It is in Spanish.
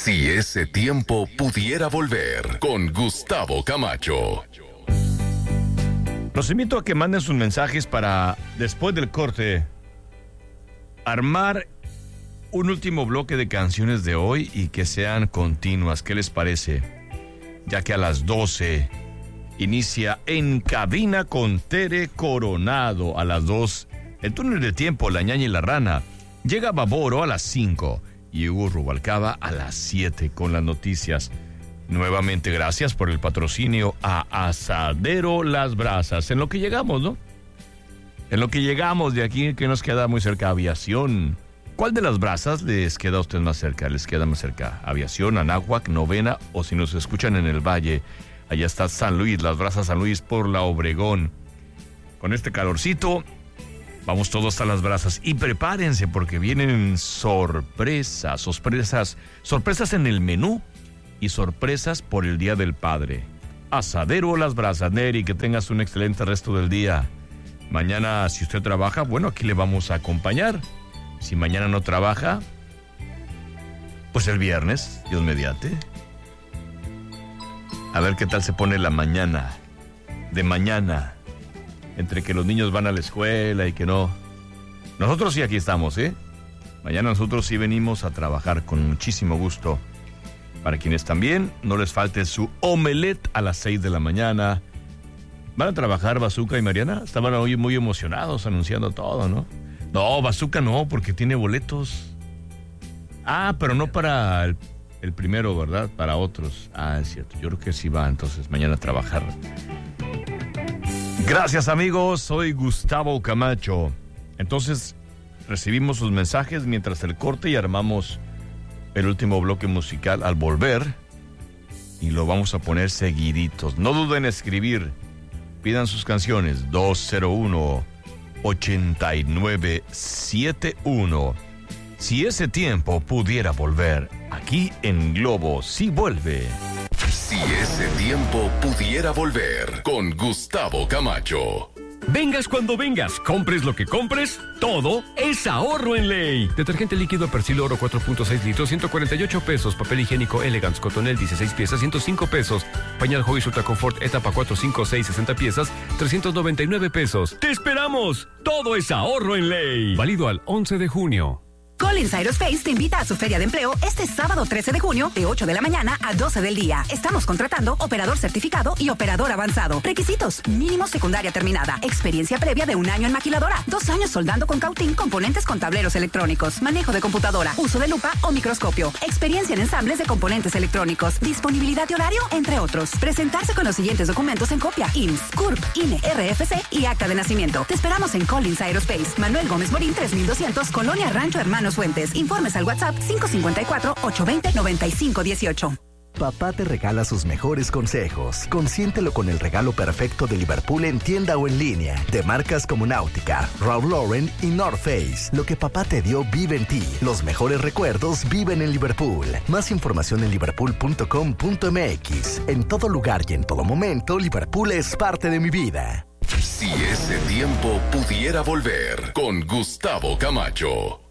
Si ese tiempo pudiera volver, con Gustavo Camacho. Los invito a que manden sus mensajes para, después del corte, armar un último bloque de canciones de hoy y que sean continuas. ¿Qué les parece? Ya que a las 12 inicia En Cabina con Tere Coronado. A las 2, el túnel de tiempo, La Ñaña y la Rana. Llega Baboro a las 5 y Hugo Rubalcaba a las 7 con las noticias. Nuevamente gracias por el patrocinio a Asadero Las Brasas. En lo que llegamos, ¿no? En lo que llegamos de aquí, que nos queda muy cerca, Aviación. ¿Cuál de las brasas les queda a usted más cerca? ¿Les queda más cerca? Aviación, Anáhuac, Novena, o si nos escuchan en el Valle, allá está San Luis, Las Brasas San Luis por la Obregón. Con este calorcito, vamos todos a Las Brasas y prepárense porque vienen sorpresas en el menú y sorpresas por el Día del Padre. Asadero Las Brasas. Neri, que tengas un excelente resto del día. Mañana, si usted trabaja, bueno, aquí le vamos a acompañar. Si mañana no trabaja, pues el viernes, Dios mediante. A ver qué tal se pone la mañana. De mañana. Entre que los niños van a la escuela y que no. Nosotros sí aquí estamos, ¿eh? Mañana nosotros sí venimos a trabajar con muchísimo gusto. Para quienes también, no les falte su omelette a las 6 de la mañana. ¿Van a trabajar Bazooka y Mariana? Estaban hoy muy emocionados anunciando todo, ¿no? No, Bazooka no, porque tiene boletos. Ah, pero no para el primero, ¿verdad? Para otros. Ah, es cierto. Yo creo que sí va entonces mañana a trabajar. Gracias, amigos. Soy Gustavo Camacho. Entonces, recibimos sus mensajes mientras el corte y armamos el último bloque musical al volver. Y lo vamos a poner seguiditos. No duden en escribir. Pidan sus canciones. 201-8971. Si ese tiempo pudiera volver, aquí en Globo sí vuelve. Si ese tiempo pudiera volver, con Gustavo Camacho. Vengas cuando vengas, compres lo que compres, todo es ahorro en ley. Detergente líquido Persil Oro 4.6 litros, 148 pesos. Papel higiénico Elegance Cotonel 16 piezas, 105 pesos. Pañal Huggies Ultra Comfort Etapa 4, 5, 6, 60 piezas, 399 pesos. ¡Te esperamos! Todo es ahorro en ley. Válido al 11 de junio. Collins Aerospace te invita a su feria de empleo este sábado 13 de junio de 8 de la mañana a 12 del día. Estamos contratando operador certificado y operador avanzado. Requisitos: mínimo secundaria terminada, experiencia previa de 1 año en maquiladora, 2 años soldando con cautín componentes con tableros electrónicos, manejo de computadora, uso de lupa o microscopio, experiencia en ensambles de componentes electrónicos, disponibilidad de horario, entre otros. Presentarse con los siguientes documentos en copia: IMSS, CURP, INE, RFC y acta de nacimiento. Te esperamos en Collins Aerospace, Manuel Gómez Morín 3200, Colonia Rancho Hermanos Fuentes. Informes al WhatsApp 554-820-9518. Papá te regala sus mejores consejos. Consiéntelo con el regalo perfecto de Liverpool en tienda o en línea. De marcas como Náutica, Ralph Lauren y North Face. Lo que papá te dio vive en ti. Los mejores recuerdos viven en Liverpool. Más información en liverpool.com.mx. En todo lugar y en todo momento, Liverpool es parte de mi vida. Si ese tiempo pudiera volver, con Gustavo Camacho.